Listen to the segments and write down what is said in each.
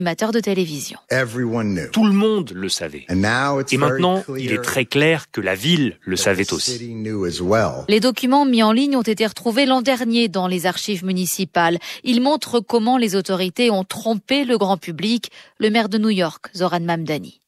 animateur de télévision. Tout le monde le savait. Et maintenant, il est très clair que la ville le savait aussi. Les documents mis en ligne ont été retrouvés l'an dernier dans les archives municipales. Ils montrent comment les autorités ont trompé le grand public. Le maire de New York, Zoran Mamdani.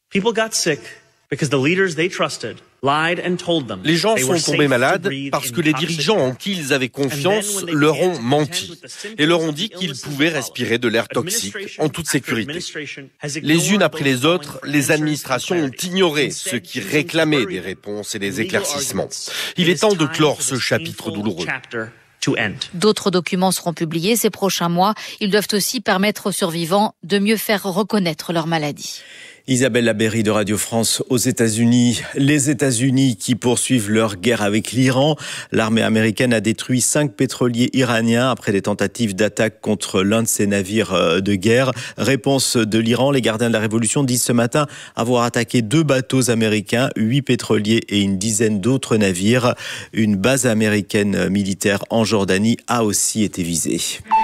Les gens sont tombés malades parce que les dirigeants en qui ils avaient confiance leur ont menti et leur ont dit qu'ils pouvaient respirer de l'air toxique en toute sécurité. Les unes après les autres, les administrations ont ignoré ceux qui réclamaient des réponses et des éclaircissements. Il est temps de clore ce chapitre douloureux. D'autres documents seront publiés ces prochains mois. Ils doivent aussi permettre aux survivants de mieux faire reconnaître leur maladie. Isabelle Labéry de Radio France aux États-Unis. Les États-Unis qui poursuivent leur guerre avec l'Iran. L'armée américaine a détruit 5 pétroliers iraniens après des tentatives d'attaque contre l'un de ses navires de guerre. Réponse de l'Iran, les gardiens de la révolution disent ce matin avoir attaqué 2 bateaux américains, 8 pétroliers et une dizaine d'autres navires. Une base américaine militaire en Jordanie a aussi été visée.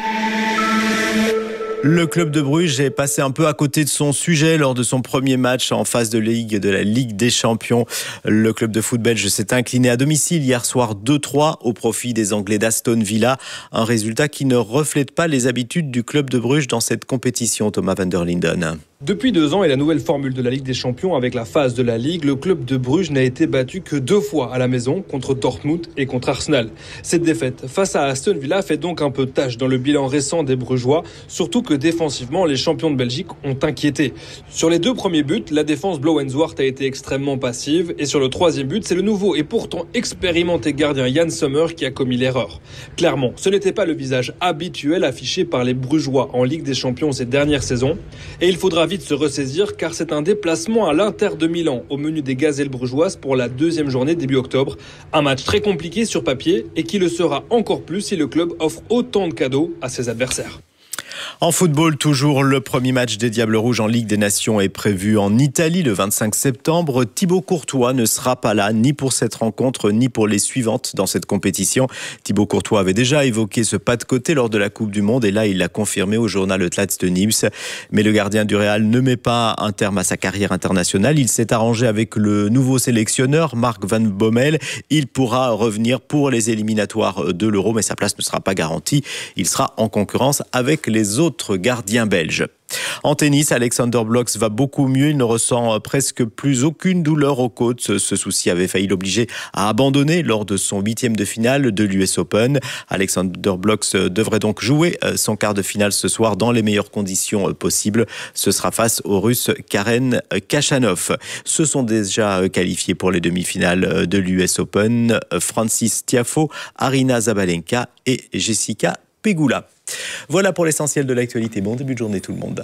Le club de Bruges est passé un peu à côté de son sujet lors de son premier match en phase de la Ligue des Champions. Le club de foot belge s'est incliné à domicile hier soir 2-3 au profit des Anglais d'Aston Villa. Un résultat qui ne reflète pas les habitudes du club de Bruges dans cette compétition, Thomas van der Linden. Depuis 2 ans et la nouvelle formule de la Ligue des Champions avec la phase de la Ligue, le club de Bruges n'a été battu que 2 fois à la maison, contre Dortmund et contre Arsenal. Cette défaite face à Aston Villa fait donc un peu tâche dans le bilan récent des Brugeois, surtout que défensivement, les champions de Belgique ont inquiété. Sur les 2 premiers buts, la défense Blauw-en-Zwart a été extrêmement passive et sur le 3e but, c'est le nouveau et pourtant expérimenté gardien Jan Sommer qui a commis l'erreur. Clairement, ce n'était pas le visage habituel affiché par les Brugeois en Ligue des Champions ces dernières saisons et il faudra vite se ressaisir car c'est un déplacement à l'Inter de Milan au menu des gazelles brugeoises pour la 2e journée début octobre. Un match très compliqué sur papier et qui le sera encore plus si le club offre autant de cadeaux à ses adversaires. En football, toujours, le premier match des Diables Rouges en Ligue des Nations est prévu en Italie le 25 septembre. Thibaut Courtois ne sera pas là, ni pour cette rencontre, ni pour les suivantes dans cette compétition. Thibaut Courtois avait déjà évoqué ce pas de côté lors de la Coupe du Monde et là, il l'a confirmé au journal Le Tlats de Nîmes. Mais le gardien du Real ne met pas un terme à sa carrière internationale. Il s'est arrangé avec le nouveau sélectionneur, Marc Van Bommel. Il pourra revenir pour les éliminatoires de l'Euro, mais sa place ne sera pas garantie. Il sera en concurrence avec les autres gardiens belges. En tennis, Alexander Blok va beaucoup mieux. Il ne ressent presque plus aucune douleur aux côtes. Ce souci avait failli l'obliger à abandonner lors de son 8e de finale de l'US Open. Alexander Blok devrait donc jouer son quart de finale ce soir dans les meilleures conditions possibles. Ce sera face au Russe Karen Khachanov. Se sont déjà qualifiés pour les demi-finales de l'US Open Francis Tiafoe, Aryna Zabalenka et Jessica Pegula. Voilà pour l'essentiel de l'actualité. Bon début de journée tout le monde.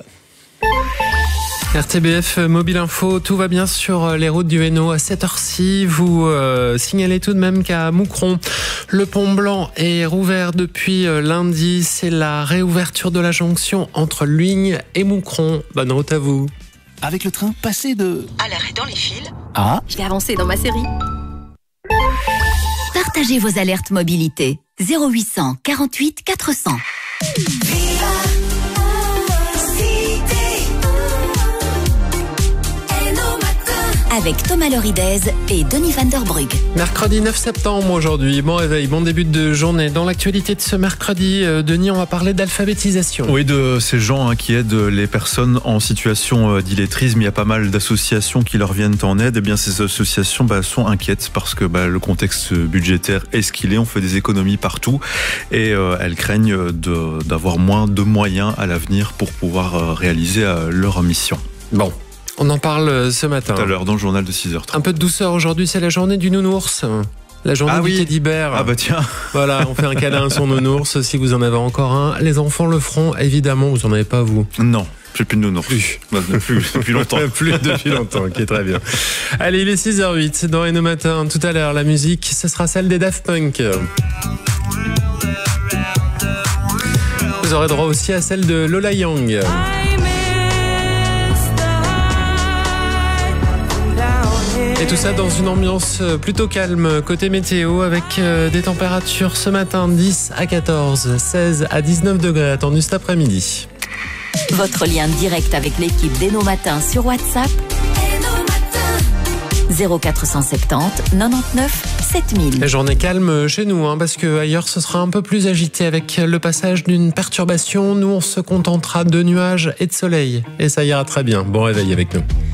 RTBF Mobile Info, tout va bien sur les routes du Hainaut. À cette heure-ci, vous signalez tout de même qu'à Moucron, le pont Blanc est rouvert depuis lundi. C'est la réouverture de la jonction entre Luynes et Moucron. Bonne route à vous. Avec le train, passez de... à l'arrêt dans les fils. Ah. Je vais avancer dans ma série. Partagez vos alertes mobilité. 0800 48 400. Avec Thomas Loridez et Denis Van der Brugge. Mercredi 9 septembre aujourd'hui, bon réveil, bon début de journée. Dans l'actualité de ce mercredi, Denis, on va parler d'alphabétisation. Oui, de ces gens qui aident les personnes en situation d'illettrisme. Il y a pas mal d'associations qui leur viennent en aide. Et bien ces associations sont inquiètes parce que le contexte budgétaire est ce qu'il est. On fait des économies partout et elles craignent d'avoir moins de moyens à l'avenir pour pouvoir réaliser leur mission. Bon. On en parle ce matin. Tout à l'heure, dans le journal de 6h30. Un peu de douceur aujourd'hui, c'est la journée du nounours. La journée du teddy-bear. Ah bah tiens. Voilà, on fait un câlin à son nounours. Si vous en avez encore un, les enfants le feront, évidemment. Vous en avez pas, vous? Non. J'ai plus de nounours. Plus depuis longtemps. Plus depuis longtemps, ok, très bien. Allez, il est 6h08 dans Hainaut Matin. Tout à l'heure, la musique, ce sera celle des Daft Punk. Vous aurez droit aussi à celle de Lola Young. Et tout ça dans une ambiance plutôt calme côté météo avec des températures ce matin 10 à 14, 16 à 19 degrés attendus cet après-midi. Votre lien direct avec l'équipe d'Eno Matin sur WhatsApp 0470 99 7000. La journée calme chez nous, parce que ailleurs ce sera un peu plus agité avec le passage d'une perturbation. Nous, on se contentera de nuages et de soleil. Et ça ira très bien. Bon réveil avec nous.